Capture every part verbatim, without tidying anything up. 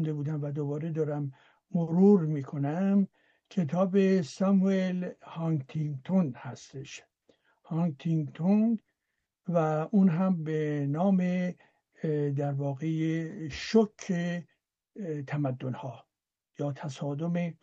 خونده بودم و دوباره دارم مرور میکنم، کتاب ساموئل هانتینگتون هستش. هانتینگتون و اون هم به نام در واقع شوک تمدن ها یا تصادم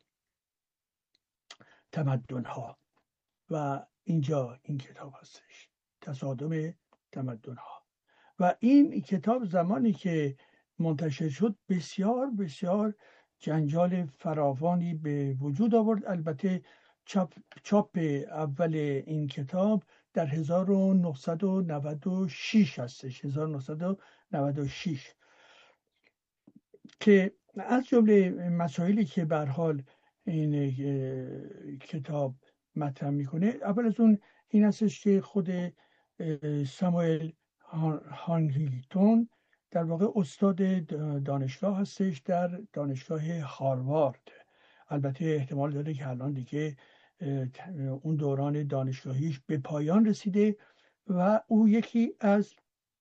تمدن ها، و اینجا این کتاب هستش، تصادم تمدن ها. و این کتاب زمانی که منتشر شد بسیار بسیار جنجال فراوانی به وجود آورد. البته چاپ, چاپ اول این کتاب در هزار و نهصد و نود و شش هستش، هزار و نهصد و نود و شش، که از جمله مسائلی که به هر حال این کتاب مطرح میکنه، اول از اون این هستش که خود ساموئل هانتینگتون در واقع استاد دانشگاه هستش در دانشگاه هاروارد. البته احتمال داره که الان دیگه اون دوران دانشگاهیش به پایان رسیده و او یکی از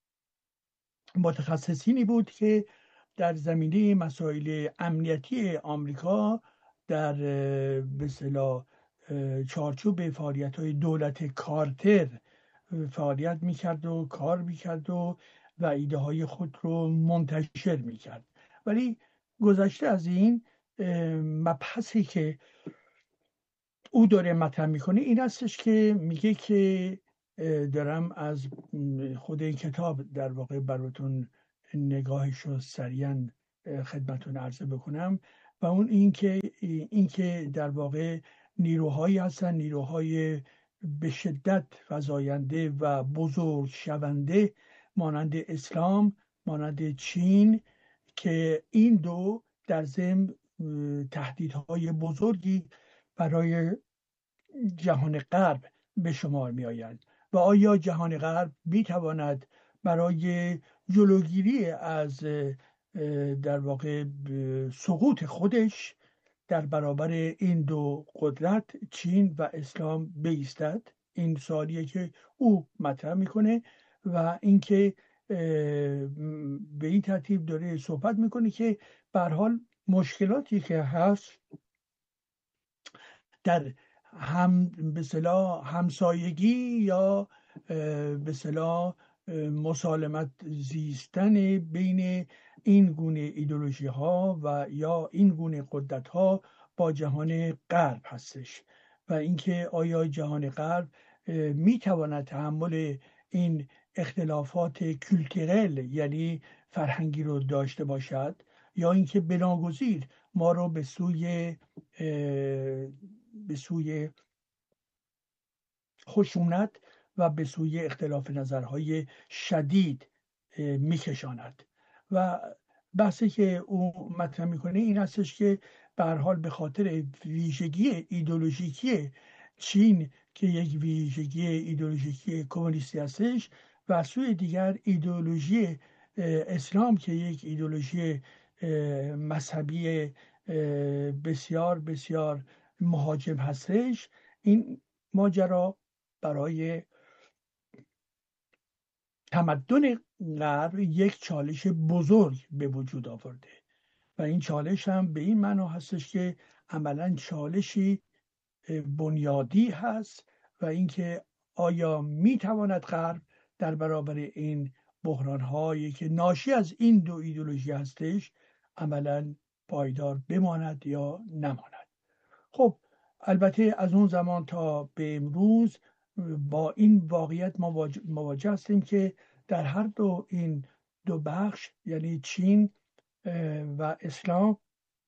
متخصصینی بود که در زمینه مسائل امنیتی آمریکا در به اصطلاح چارچوب فعالیت‌های دولت کارتر فعالیت میکرد و کار میکرد و و ایده های خود رو منتشر میکرد. ولی گذشته از این، مبحثی که او داره مطرح میکنه این هستش که میگه که دارم از خود این کتاب در واقع براتون نگاهش رو سریعا خدمتون عرضه بکنم، و اون این که این که در واقع نیروهایی هستن، نیروهای به شدت فزاینده و بزرگ شونده مانند اسلام، مانند چین، که این دو در ضمن تهدیدهای بزرگی برای جهان غرب به شمار می آیند. و آیا جهان غرب می تواند برای جلوگیری از در واقع سقوط خودش در برابر این دو قدرت، چین و اسلام، بایستد؟ این سوالیه که او مطرح میکنه و اینکه به این ترتیب داره صحبت میکنه که به هر حال مشکلاتی که هست در هم به اصطلاح همسایگی یا به اصطلاح مسالمت زیستن بین این گونه ایدئولوژی ها و یا این گونه قدرت ها با جهان غرب هستش، و اینکه آیا جهان غرب می تواند تحمل این اختلافات کولتورل یعنی فرهنگی رو داشته باشد، یا اینکه بناگزیر ما رو به سوی به سوی خشونت و به سوی اختلاف نظرهای شدید میکشاند. و بحثی که او مطرح میکنه این هستش که به هر حال به خاطر ویژگی ایدئولوژیکی چین که یک ویژگی ایدئولوژیکی کمونیستی هستش، و سوی دیگر ایدئولوژی اسلام که یک ایدئولوژی مذهبی بسیار بسیار مهاجم هستش، این ماجرا برای تمدن غرب یک چالش بزرگ به وجود آورده. و این چالش هم به این معنا هستش که عملاً چالشی بنیادی هست، و اینکه آیا میتواند غرب در برابر این بحران‌هایی که ناشی از این دو ایدئولوژی هستش عملاً پایدار بماند یا نماند. خب البته از اون زمان تا به امروز با این واقعیت مواجه هستیم که در هر دو این دو بخش یعنی چین و اسلام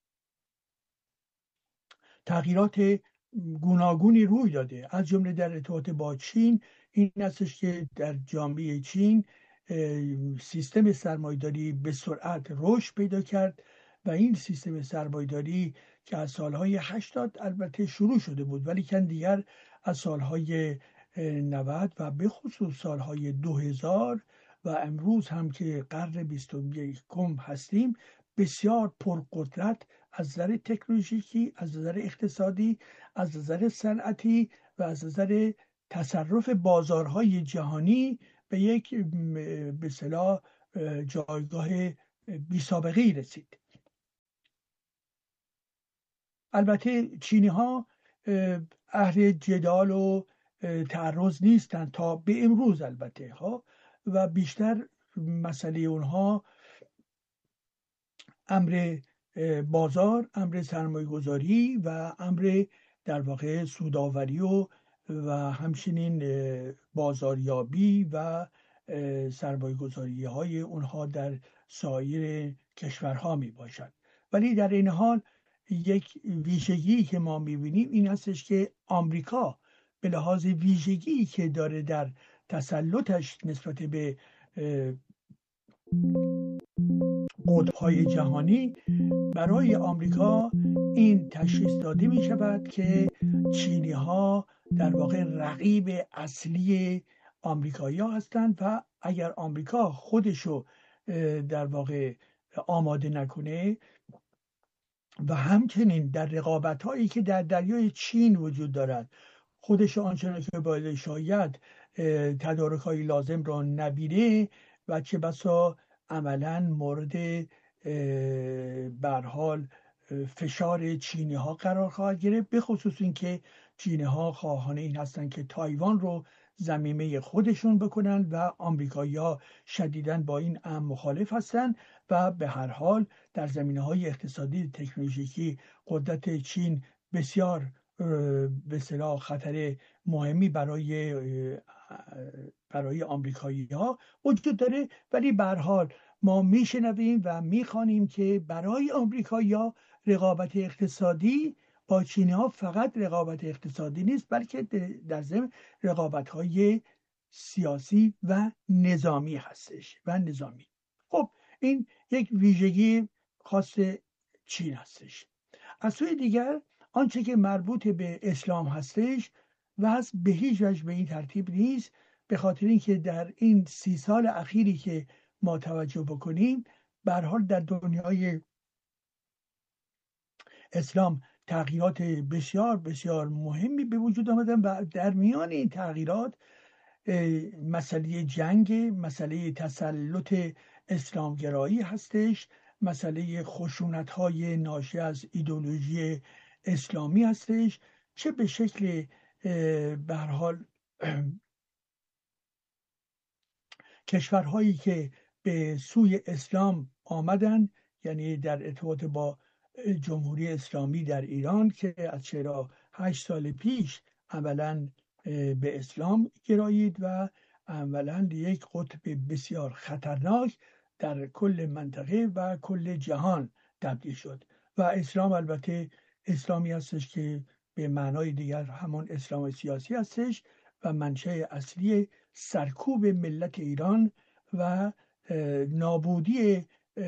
تغییرات گوناگونی روی داده. از جمله در ارتباط با چین این هستش که در جامعه چین سیستم سرمایه‌داری به سرعت رشد پیدا کرد و این سیستم سرمایه‌داری که از سالهای هشتاد البته شروع شده بود، ولی کن دیگر از سالهای نود و به خصوص سالهای دو هزار و امروز هم که قرن بیست و یکم هستیم بسیار پرقدرت از نظر تکنولوژیکی، از نظر اقتصادی، از نظر صنعتی و از نظر تصرف بازارهای جهانی به یک به اصطلاح جایگاه بی سابقه‌ای رسید. البته چینی ها اهل جدال و تعرض نیستن تا به امروز البته ها، و بیشتر مسئله اونها امر بازار، امر سرمایه گذاری و امر در واقع سوداوری و و همچنین بازاریابی و سرمایه گذاری های اونها در سایر کشورها می باشد. ولی در این حال یک ویژگی که ما می بینیم این هستش که آمریکا به لحاظ ویژگی که داره در تسلطش نسبت به قطب‌های جهانی، برای آمریکا این تشخیص داده می شود که چینی ها در واقع رقیب اصلی آمریکایی ها هستند و اگر آمریکا خودشو در واقع آماده نکنه و همچنین در رقابت هایی که در دریای چین وجود دارد خودش آنچنان که باید شاید تدارک های لازم را نبینه و چه بسا عملا مورد به هر حال فشار چینی ها قرار خواهد گرفت، به خصوص اینکه چینی ها خواهان این هستند که تایوان رو ضمیمه خودشون بکنن و آمریکایی ها شدیداً با این امر مخالف هستند و به هر حال در زمینه های اقتصادی تکنولوژیکی قدرت چین بسیار به اصطلاح خطر مهمی برای برای آمریکایی ها وجود داره. ولی به هر حال ما میشنویم و میخوانیم که برای آمریکایی ها رقابت اقتصادی با چینی ها فقط رقابت اقتصادی نیست، بلکه در ضمن رقابت های سیاسی و نظامی هستش و نظامی. خب این یک ویژگی خاص چین هستش. از سوی دیگر آنچه که مربوط به اسلام هستش وضع به هیچ وجه به این ترتیب نیست، به خاطر اینکه در این سی سال اخیری که ما توجه بکنیم به هر حال در دنیای اسلام تغییرات بسیار بسیار مهمی به وجود آمدن و در میان این تغییرات مسئله جنگ، مسئله تسلط اسلامگرایی هستش، مسئله خشونت‌های ناشی از ایدئولوژی اسلامی هستش، چه به شکل به هر حال کشورهایی که به سوی اسلام آمدن، یعنی در ارتباط با جمهوری اسلامی در ایران که از چرا هشت سال پیش اولا به اسلام گرایید و اولا یک قطب بسیار خطرناک در کل منطقه و کل جهان تبدیل شد. و اسلام البته اسلامی هستش که به معنای دیگر همون اسلام سیاسی هستش و منشأ اصلی سرکوب ملت ایران و نابودی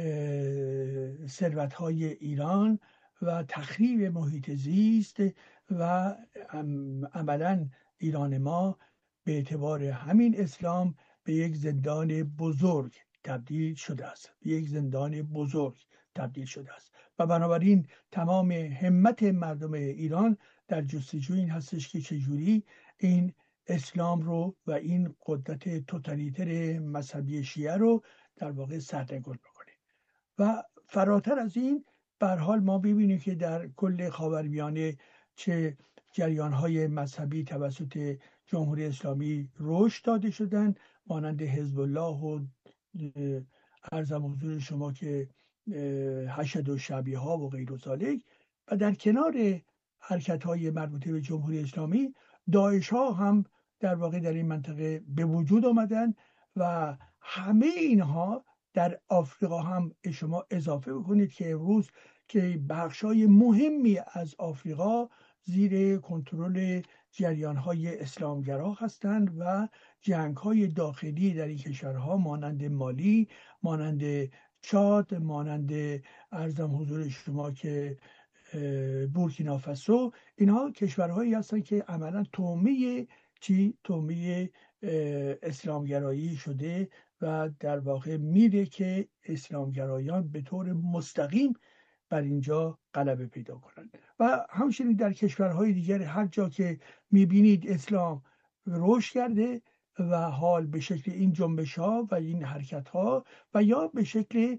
ثروت‌های ایران و تخریب محیط زیست و عملاً ایران ما به اعتبار همین اسلام به یک زندان بزرگ تبدیل شده است، به یک زندان بزرگ تبدیل شده است و بنابراین تمام همت مردم ایران در جستجوی این هستش که چجوری این اسلام رو و این قدرت توتالیتر مذهبی شیعه رو در واقع سرنگون بکنه. و فراتر از این به هر حال ما ببینیم که در کل خاورمیانه چه جریان‌های مذهبی توسط جمهوری اسلامی رشد داده شدن، مانند حزب الله و عرضم حضور شما که حشد و شبیه ها و غیر و ذالک، و در کنار حرکت‌های مربوطه به جمهوری اسلامی داعش ها هم در واقع در این منطقه به وجود آمدن و همه اینها در آفریقا هم شما اضافه بکنید که امروز که بخشای مهمی از آفریقا زیر کنترل جریان‌های اسلامگرا هستند و جنگ‌های داخلی در این کشورها مانند مالی، مانند چاد، مانند ارزم حضور شما که بورکینافاسو، اینها کشورهایی هستند که عملاً تومه چی تومه اسلامگرایی شده و در واقع میره که اسلامگرایان به طور مستقیم بر اینجا غلبه پیدا کنند. و همچنین در کشورهای دیگر هر جا که میبینید اسلام رشد کرده و حال به شکل این جنبش ها و این حرکت ها و یا به شکل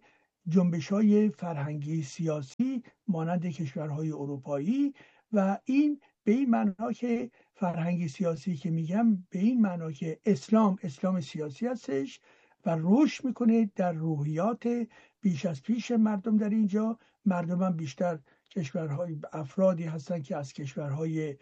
جنبش‌های فرهنگی سیاسی مانند کشورهای اروپایی، و این به این معنا که فرهنگی سیاسی که میگم به این معنا که اسلام اسلام سیاسی هستش و رشد میکنه در روحیات بیش از پیش مردم. در اینجا مردم هم بیشتر کشورهای افرادی هستن که از کشورهای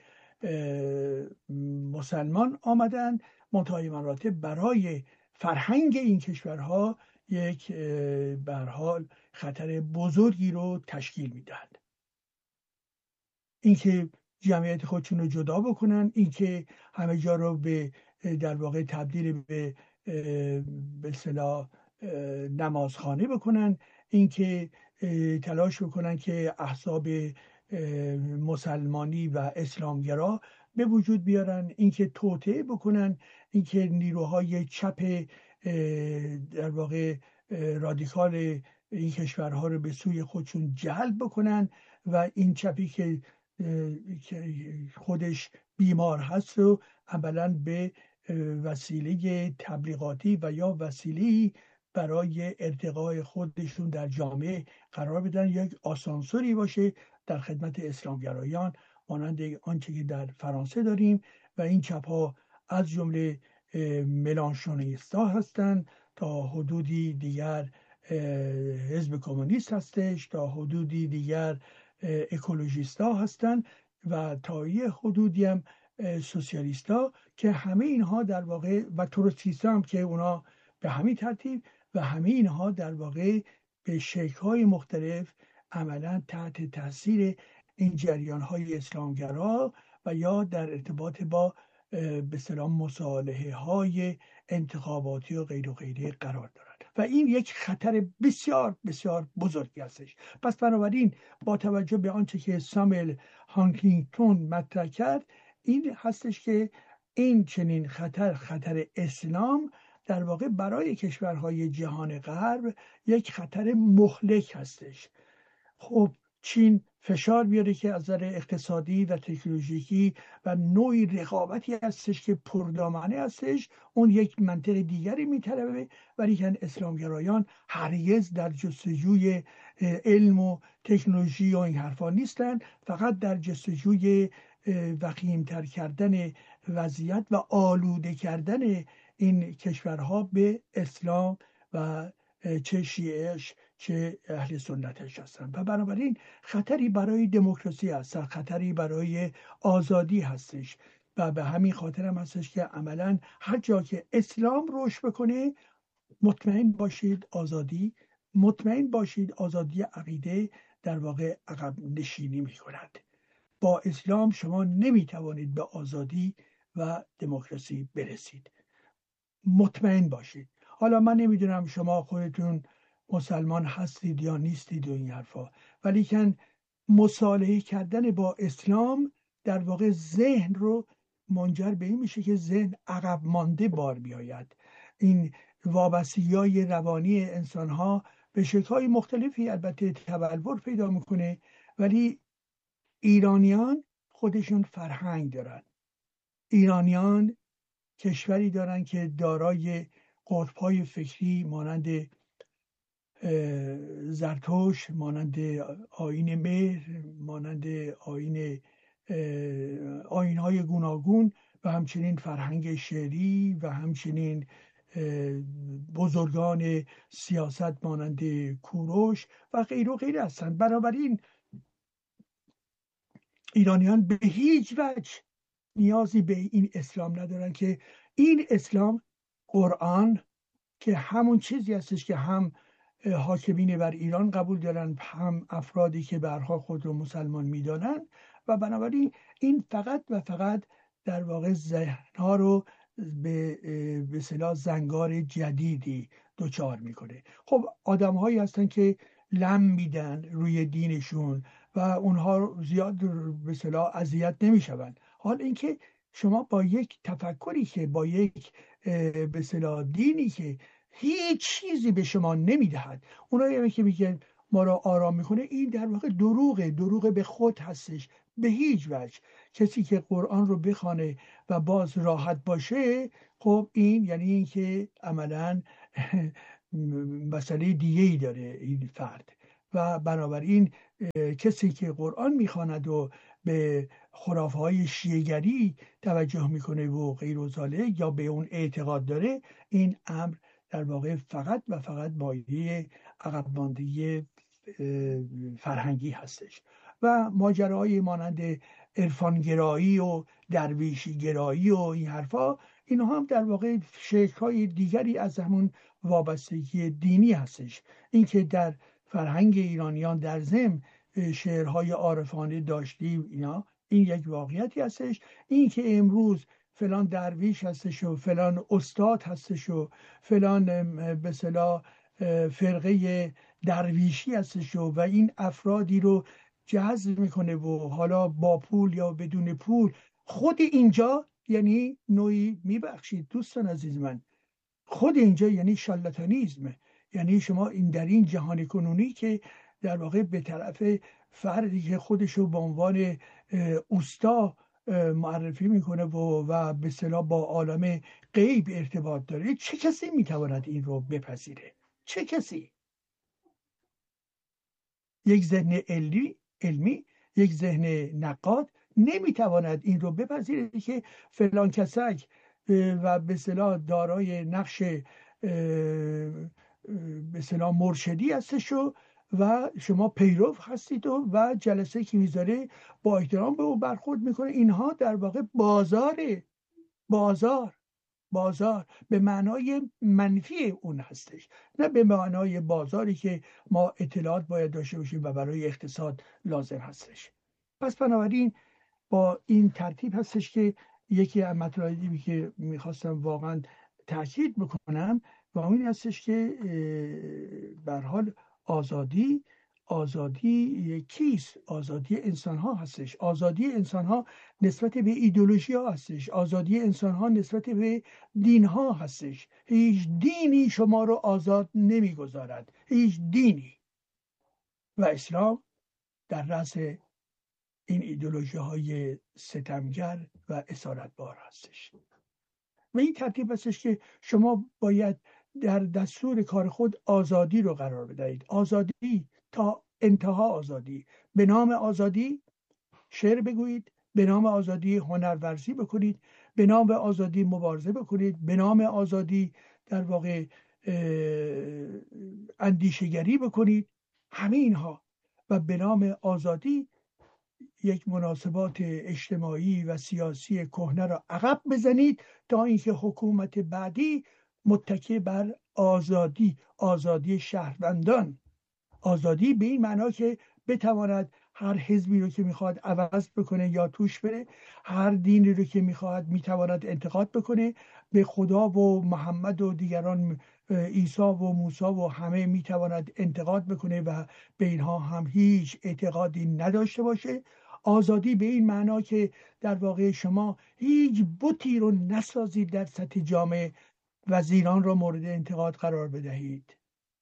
مسلمان آمدن، منتهای مراتب برای فرهنگ این کشورها یک به هر حال خطر بزرگی رو تشکیل میدهند. اینکه جمعیت خودشون رو جدا بکنن، اینکه همه جا رو به در واقع تبدیل به به اصطلاح نمازخانه بکنن، اینکه تلاش بکنن که احزاب مسلمانی و اسلامگرا به وجود بیارن، اینکه توطئه بکنن، اینکه نیروهای چپ در واقع رادیکال این کشورها رو به سوی خودشون جلب بکنن و این چپی که خودش بیمار هست رو عملاً به وسیله تبلیغاتی و یا وسیله برای ارتقای خودشون در جامعه قرار بدن، یک آسانسوری باشه در خدمت اسلامگرایان مانند آنچه که در فرانسه داریم. و این چپ ها از جمله ملانشونیستا هستند، تا حدودی دیگر حزب کمونیست هستش، تا حدودی دیگر اکولوژیستا هستند و تا یه حدودی هم سوسیالیستا، که همه اینها در واقع و تروتسکیستا هم که اونا به همین ترتیب، و همه اینها در واقع به شکل‌های مختلف عملا تحت تاثیر این جریان‌های اسلامگرا و یا در ارتباط با به اصطلاح مصالحه‌های انتخاباتی و غیر و غیره قرار دارد و این یک خطر بسیار بسیار بزرگی هستش. پس بنابراین با توجه به آنچه که ساموئل هانتینگتون مطرح کرد، این هستش که این چنین خطر خطر اسلام در واقع برای کشورهای جهان غرب یک خطر مهلک هستش. خب چین فشار بیاره که از نظر اقتصادی و تکنولوژیکی و نوعی رقابتی هستش که پردامنه هستش، اون یک منطق دیگری میطلبه، ولی که اسلامگرایان هرگز در جستجوی علم و تکنولوژی و این حرفا نیستن، فقط در جستجوی وخیم‌تر کردن وضعیت و آلوده کردن این کشورها به اسلام و چه شیعهش چه اهل سنتش هستن. و بنابراین خطری برای دموکراسی هست، خطری برای آزادی هستش و به همین خاطر هم هستش که عملا هر جا که اسلام رشد بکنه، مطمئن باشید آزادی مطمئن باشید آزادی عقیده در واقع عقب نشینی می کند. با اسلام شما نمی توانید به آزادی و دموکراسی برسید، مطمئن باشید. حالا من نمیدونم شما خودتون مسلمان هستید یا نیستید و این حرفا، ولی که مصالحه کردن با اسلام در واقع ذهن رو منجر به این میشه که ذهن عقب مانده بار بیاید. این وابستگی‌های روانی انسان‌ها به شکل‌های مختلفی البته تبلور پیدا میکنه، ولی ایرانیان خودشون فرهنگ دارن. ایرانیان کشوری دارن که دارای قطب‌های فکری مانند زرتشت، مانند آیین مهر، مانند آیین آیین‌های گوناگون و همچنین فرهنگ شعری و همچنین بزرگان سیاست مانند کوروش و غیر و غیره هستند. بنابراین ایرانیان به هیچ وجه نیازی به این اسلام ندارن که این اسلام قرآن که همون چیزی هستش که هم حاکمین بر ایران قبول دارن، هم افرادی که برها خود رو مسلمان میدانن، و بنابراین این فقط و فقط در واقع ذهنها رو به به اصطلاح زنگار جدیدی دوچار میکنه. خب آدم هایی هستن که لم میدن روی دینشون و اونها زیاد به اصطلاح اذیت نمیشون. حال اینکه شما با یک تفکری که با یک به اصطلاح دینی که هیچ چیزی به شما نمیدهد، اونایی که میگن ما را آرام میکنه، این در واقع دروغه، دروغه به خود هستش. به هیچ وجه کسی که قرآن رو بخونه و باز راحت باشه، خب این یعنی این که عملا مسئله دیگه ای داره این فرد. و بنابراین کسی که قرآن میخواند و به خرافه های شیعه‌گری توجه میکنه و غیر و ذالک یا به اون اعتقاد داره، این امر در واقع فقط و فقط مایه عقب ماندگی فرهنگی هستش. و ماجراهای مانند عرفانگرایی و درویشی گرایی و این حرفا، اینها هم در واقع شکل‌های دیگری از همون وابستگی دینی هستش. اینکه در فرهنگ ایرانیان در ضمن شعرهای عارفانه داشتیم، اینا این یک واقعیتی هستش. این که امروز فلان درویش هستش و فلان استاد هستش و فلان به اصطلاح فرقه درویشی هستش و این افرادی رو جذب میکنه و حالا با پول یا بدون پول، خود اینجا یعنی نوعی، میبخشید دوستان عزیز من، خود اینجا یعنی شارلاتانیسم. یعنی شما این در این جهان کنونی که در واقع به طرف فردی که خودشو به عنوان اوستا معرفی میکنه و و به اصطلاح با عالم غیب ارتباط داره، چه کسی میتواند این رو بپذیره؟ چه کسی؟ یک ذهن علمی علمی یک ذهن نقاد نمیتواند این رو بپذیره که فلان کسک و به اصطلاح دارای نقش به اصطلاح مرشدی هستش و شما پیرو هستید و, و جلسه که میذاره با احترام به او برخورد میکنه. اینها در واقع بازاره، بازار بازار به معنای منفی اون هستش، نه به معنای بازاری که ما اطلاعات باید داشته باشیم و برای اقتصاد لازم هستش. پس بنابراین با این ترتیب هستش که یکی از مطالبی که میخواستم واقعا تاکید بکنم و این هستش که به هر حال آزادی آزادی کیست؟ آزادی انسان ها هستش. آزادی انسان ها نسبت به ایدئولوژی ها هستش. آزادی انسان ها نسبت به دین ها هستش. هیچ دینی شما رو آزاد نمیگذارد، هیچ دینی. و اسلام در رأس این ایدئولوژی های ستمگر و اسارتبار هستش. و این ترتیب هستش که شما باید در دستور کار خود آزادی رو قرار بدهید. آزادی تا انتها آزادی. به نام آزادی شعر بگویید، به نام آزادی هنرورزی بکنید، به نام آزادی مبارزه بکنید، به نام آزادی در واقع اندیشگری بکنید، همه اینها. و به نام آزادی یک مناسبات اجتماعی و سیاسی کهنه را عقب بزنید تا اینکه حکومت بعدی متکی بر آزادی، آزادی شهروندان، آزادی به این معنا که بتواند هر حزبی رو که میخواد عوض بکنه یا توش بره، هر دینی رو که میخواد میتواند انتقاد بکنه، به خدا و محمد و دیگران، عیسی و موسی و همه میتواند انتقاد بکنه و به اینها هم هیچ اعتقادی نداشته باشه. آزادی به این معنا که در واقع شما هیچ بتی رو نسازید در سطح جامعه، وزیران رو مورد انتقاد قرار بدهید،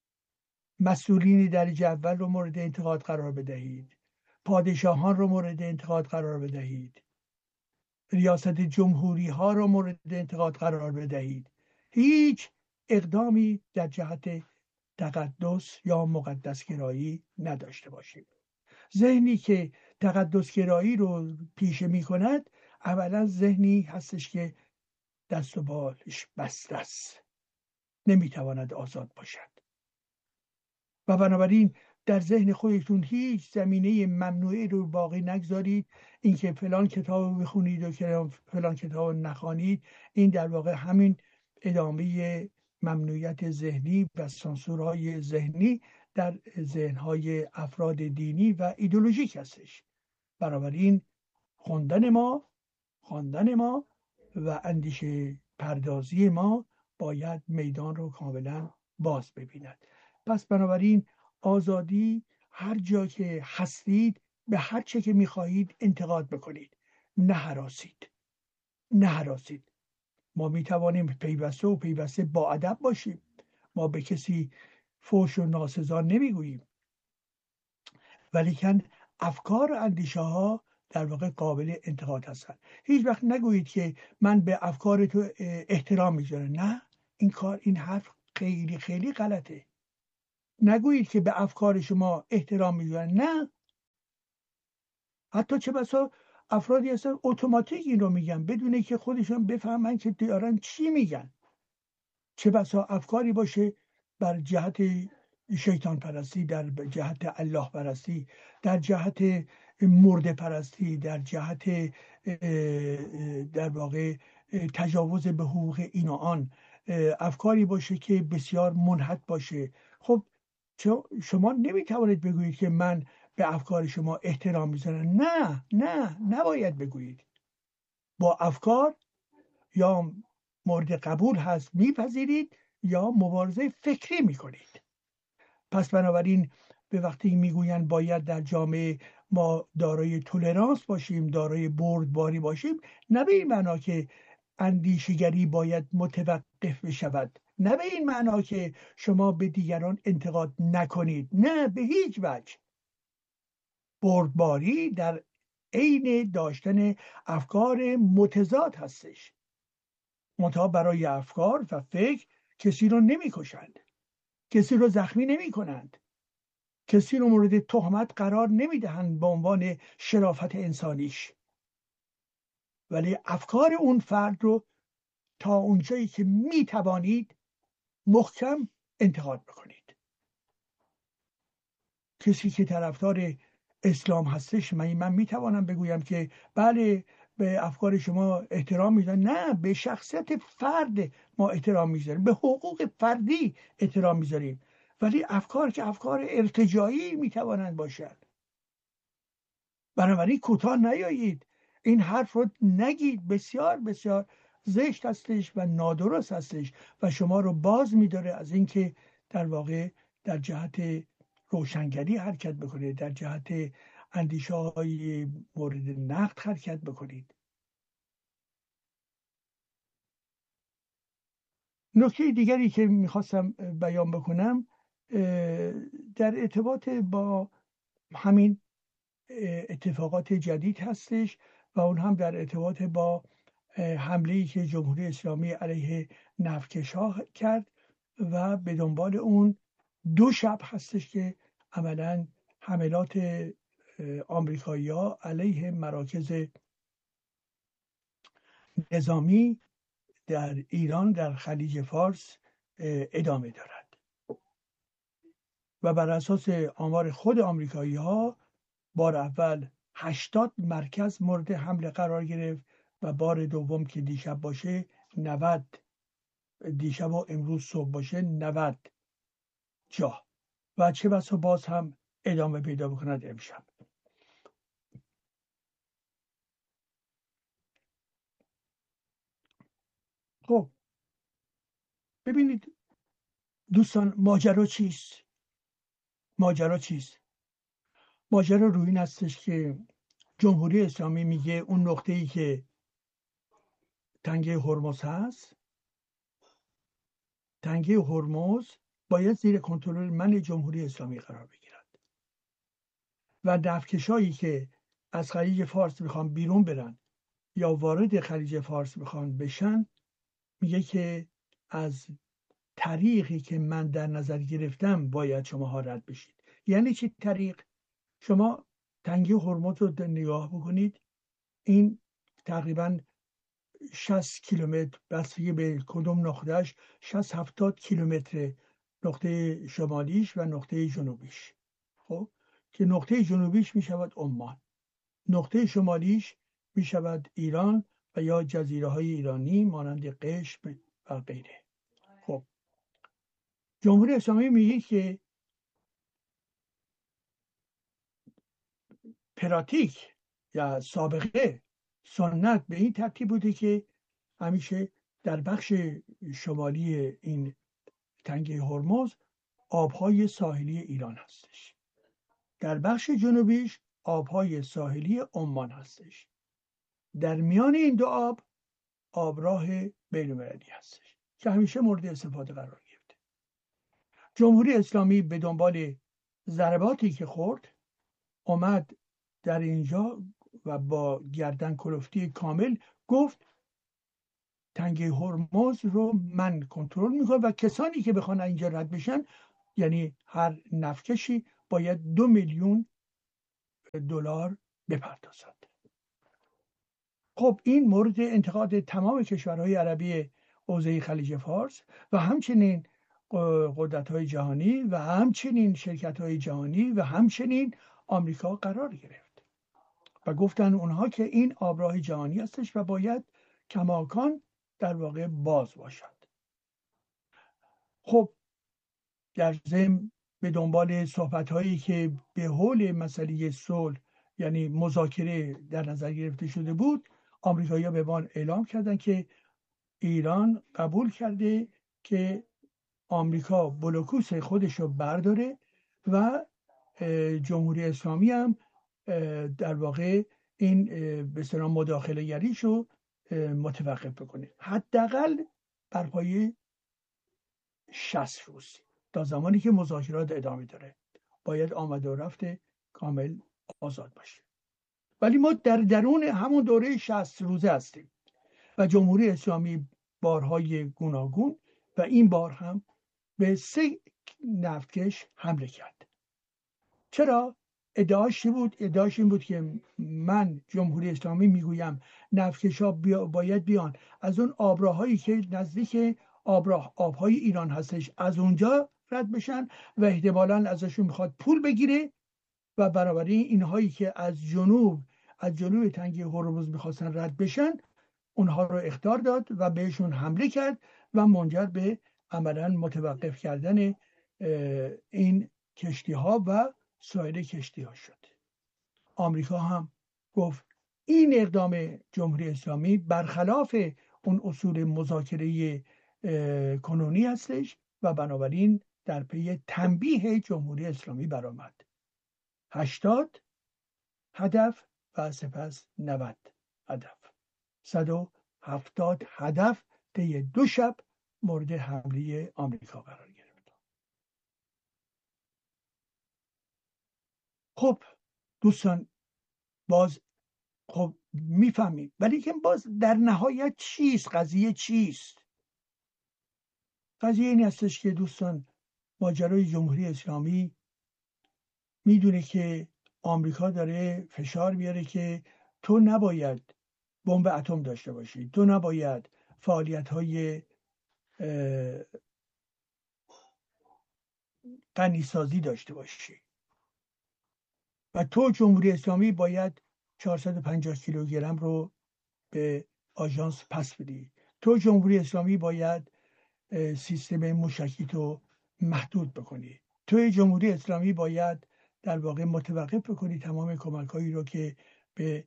مسئولین درجه اول رو مورد انتقاد قرار بدهید، پادشاهان رو مورد انتقاد قرار بدهید، ریاست جمهوری ها رو مورد انتقاد قرار بدهید. هیچ اقدامی در جهت تقدس یا مقدسگرایی نداشته باشید. ذهنی که تقدسگرایی رو پیشه می کند اولا ذهنی هستش که دست و بالش بسته است، نمیتواند آزاد باشد. و بنابراین در ذهن خودتون هیچ زمینه ممنوعی رو باقی نگذارید. اینکه فلان کتاب بخونید و فلان کتاب نخوانید، این در واقع همین ادامه ممنوعیت ذهنی و سانسورهای ذهنی در ذهنهای افراد دینی و ایدئولوژیک هستش. بنابراین خواندن ما خواندن ما و اندیشه پردازی ما باید میدان رو کاملا باز ببیند. پس بنابراین آزادی، هر جا که هستید به هر چه که میخواهید انتقاد بکنید، نه هراسید نه هراسید. ما میتوانیم پیوسته و پیوسته با ادب باشیم. ما به کسی فحش و ناسزا نمیگوییم، ولیکن افکار و اندیشه ها در واقع قابل انتقاد هستند. هیچ وقت نگویید که من به افکار تو احترام میذارم. نه، این کار این حرف خیلی خیلی غلطه. نگویید که به افکار شما احترام میذارن، نه. حتی چه بسا افرادی هستن اتوماتیک این رو میگن بدون که خودشون بفهمن که دارن چی میگن. چه بسا افکاری باشه بر جهت شیطان پرستی، در جهت الله پرستی، در جهت مرده پرستی، در جهت در واقع تجاوز به حقوق این و آن، افکاری باشه که بسیار منحط باشه. خب شما نمیتوانید بگویید که من به افکار شما احترام میذارم. نه نه نباید بگویید. با افکار یا مورد قبول هست میپذیرید یا مبارزه فکری میکنید. پس بنابراین به وقتی میگویند باید در جامعه ما دارای تولرانس باشیم، دارای بردباری باشیم، نه به این معنا که اندیشگری باید متوقف بشود، نه به این معنا که شما به دیگران انتقاد نکنید، نه به هیچ وجه. بردباری در عین داشتن افکار متضاد هستش. منتها برای افکار و فکر کسی رو نمی کشند، کسی رو زخمی نمی کنند، کسی رو مورد تهمت قرار نمی دهند به عنوان شرافت انسانیش، ولی افکار اون فرد رو تا اونجایی که می توانید محکم انتقاد بکنید. کسی که طرفدار اسلام هستش، من من می توانم بگویم که بله به افکار شما احترام میذارم؟ نه، به شخصیت فرد ما احترام میذاریم، به حقوق فردی احترام میذاریم، ولی افکار که افکار ارتجاعی میتوانند باشند. بنابراین کوتاه نیایید، این حرف رو نگید، بسیار بسیار زشت هستش و نادرست هستش و شما رو باز میداره از اینکه در واقع در جهت روشنگری حرکت بکنید، در جهت اندیشه های مورد نقد حرکت بکنید. نکته دیگری که میخواستم بیان بکنم در ارتباط با همین اتفاقات جدید هستش و اون هم در ارتباط با حمله‌ای که جمهوری اسلامی علیه نفتکش‌ها کرد و به دنبال اون دو شب هستش که عملاً حملات آمریکایی‌ها علیه مراکز نظامی در ایران در خلیج فارس ادامه دارد و بر اساس آمار خود آمریکایی‌ها بار اول هشتاد مرکز مورد حمله قرار گرفت و بار دوم که دیشب باشه نود، دیشب و امروز صبح باشه نود جا و چه بسا باز هم ادامه پیدا بکند امشب. خب ببینید دوستان، ماجرا چیست؟ ماجرا چیست؟ ماجرا روی این هستش که جمهوری اسلامی میگه اون نقطه‌ای که تنگه هرمز هست، تنگه هرمز باید زیر کنترل من جمهوری اسلامی قرار بگیرد و نفتکشایی که از خلیج فارس میخوان بیرون برن یا وارد خلیج فارس میخوان بشن، میگه که از طریقی که من در نظر گرفتم باید شما رد بشید. یعنی چی طریق؟ شما تنگه هرمز رو نگاه بکنید، این تقریباً شصت کیلومتر، بستگی به کدوم نقطهش، شصت هفتاد کیلومتر نقطه شمالیش و نقطه جنوبیش. خب که نقطه جنوبیش می شود عمان، نقطه شمالیش می شود ایران و یا جزیره های ایرانی مانند قشم و غیره. خب جمهوری اسلامی میگه که پراتیک یا سابقه سنت به این ترتیب بوده که همیشه در بخش شمالی این تنگه هرمز آبهای ساحلی ایران هستش، در بخش جنوبیش آبهای ساحلی عمان هستش، در میان این دو آب آبراه بین‌المللی هستش که همیشه مورد استفاده قرار گرفته. جمهوری اسلامی به دنبال ضرباتی که خورد اومد در اینجا و با گردن کلفتی کامل گفت تنگه هرمز رو من کنترل میکنم و کسانی که بخوان اینجا رد بشن، یعنی هر نفتکشی باید دو میلیون دلار بپردازد. خب این مورد انتقاد تمام کشورهای عربی حوزه خلیج فارس و همچنین قدرت‌های جهانی و همچنین شرکت‌های جهانی و همچنین آمریکا قرار گرفت و گفتن اونها که این آبراه جهانی هستش و باید کماکان در واقع باز باشد. خب در ضمن به دنبال صحبت‌هایی که به حول مسئله صلح یعنی مذاکره در نظر گرفته شده بود، آمریکایی‌ها به ما اعلام کردند که ایران قبول کرده که آمریکا بلوکوس خودش رو برداره و جمهوری اسلامی هم در واقع این به اصطلاح مداخله گریش رو متوقف بکنه، حداقل بر پایه شصت روز تا زمانی که مذاکرات ادامه داره باید آمد و رفت کامل آزاد باشه. ولی ما در درون همون دوره شصت روزه هستیم و جمهوری اسلامی بارهای گوناگون و این بار هم به سه نفتکش حمله کرد. چرا؟ ادعاش بود ادعاش این بود که من جمهوری اسلامی میگویم نفتکش ها بیا باید بیان از اون آبراهایی که نزدیک آبراه آبهای ایران هستش از اونجا رد بشن و احتمالاً ازشون میخواد پول بگیره و بنابراین اینهایی که از جنوب از جنوب تنگه هرمز میخواستن رد بشن اونها رو اخطار داد و بهشون حمله کرد و منجر به عملاً متوقف کردن این کشتی ها و سایر کشتی ها شد. آمریکا هم گفت این اقدام جمهوری اسلامی برخلاف اون اصول مذاکره کنونی هستش و بنابراین در پی تنبیه جمهوری اسلامی برآمد. هشتاد هدف و سپس نود هدف، صد و هفتاد هدف طی دو شب مورد حمله آمریکا قرار گرفت. خب دوستان باز خب میفهمیم، ولی که باز در نهایت چیست؟ قضیه چیست؟ قضیه این هستش که دوستان ماجرای جمهوری اسلامی میدونه که آمریکا داره فشار بیاره که تو نباید بمب اتم داشته باشی، تو نباید فعالیت‌های غنیسازی داشته باشی و تو جمهوری اسلامی باید چهارصد و پنجاه کیلوگرم رو به آژانس پس بدی، تو جمهوری اسلامی باید سیستم موشکی تو محدود بکنی، تو جمهوری اسلامی باید در واقع متوقف بکنی تمام کمک‌هایی رو که به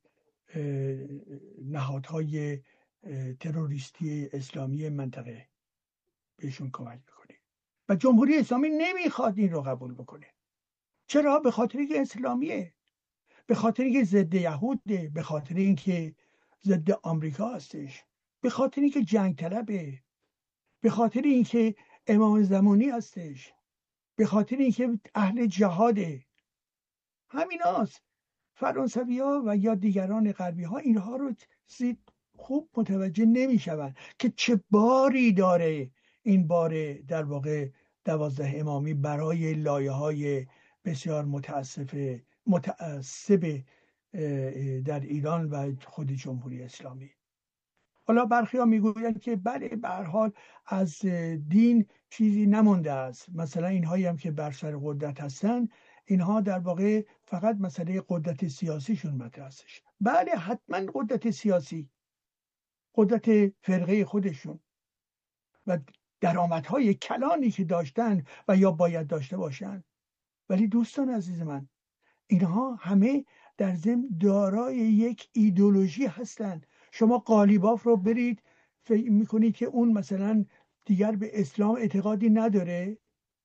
نهادهای تروریستی اسلامی منطقه بهشون کمک بکنی و جمهوری اسلامی نمیخواد این رو قبول بکنه. چرا؟ به خاطر اینکه اسلامیه، به خاطر اینکه ضد یهوده، به خاطر اینکه ضد آمریکا هستش، به خاطر اینکه جنگ طلبه، به خاطر اینکه امام زمانی هستش، به خاطر اینکه اهل جهاده. همیناست. فرانسوی ها و یا دیگران غربی ها اینها رو زید خوب متوجه نمی شوند که چه باری داره این بار در واقع دوازده امامی برای لایه های بسیار متاسف متعصب در ایران و خود جمهوری اسلامی. حالا برخی ها میگویند که بله به هر حال از دین چیزی نمونده است، مثلا اینهایی هم که بر سر قدرت هستن اینها در واقع فقط مسئله قدرت سیاسیشون مطرح هستش. بله حتما قدرت سیاسی، قدرت فرقه خودشون و درآمدهای کلانی که داشتن و یا باید داشته باشن، ولی دوستان عزیز من اینها همه در ضمن دارای یک ایدئولوژی هستند. شما قالیباف رو برید فکر میکنید که اون مثلا دیگر به اسلام اعتقادی نداره،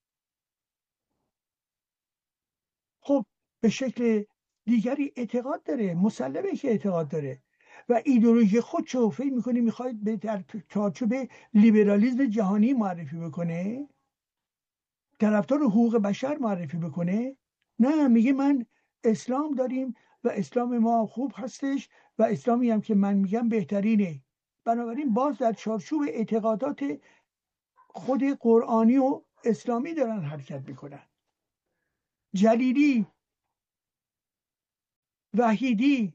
خب به شکل دیگری اعتقاد داره، مسلمه که اعتقاد داره و ایدئولوژی خودشو فکر میکنی میخواید به در چارچوب لیبرالیسم جهانی معرفی بکنه، طرفدار حقوق بشر معرفی بکنه. نه، میگه من اسلام داریم و اسلام ما خوب هستش و اسلامی هم که من میگم بهترینه. بنابراین باز در چارچوب اعتقادات خود قرآنی و اسلامی دارن حرکت میکنن. جلیلی، وحیدی،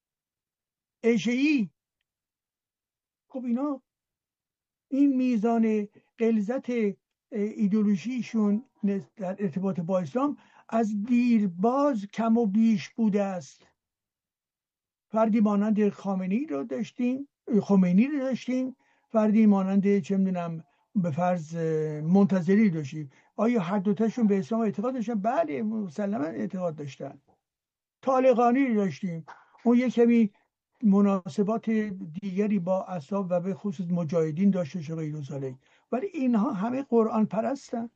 اشعی، خب اینا این میزان غلظت ایدئولوژیشون در ارتباط با اسلام از دیرباز کم و بیش بوده است. فردی مانند خامنه‌ای رو داشتیم، خمینی رو داشتیم، فردی مانند چه میدونم به فرض منتظری داشتیم. آیا هر دوتاشون به اسلام اعتقاد داشتن؟ بله مسلما اعتقاد داشتن. طالقانی رو داشتیم، اون یک کمی مناسبات دیگری با اصحاب و به خصوص مجاهدین داشته و غیر و ذالک، ولی اینها همه قرآن پرستن.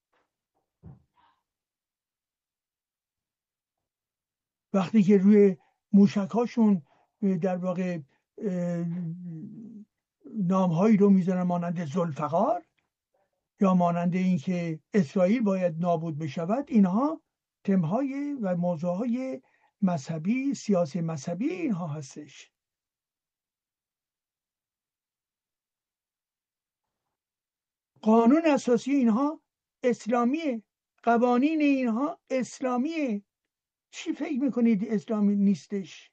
وقتی که روی موشکاشون در واقع نامهایی رو میزنن مانند ذوالفقار یا مانند این که اسرائیل باید نابود بشود، اینها تمهای و موضوعهای مذهبی، سیاسی مذهبی اینها هستش. قانون اساسی اینها اسلامیه، قوانین اینها اسلامیه. چی فکر میکنید اسلامی نیستش؟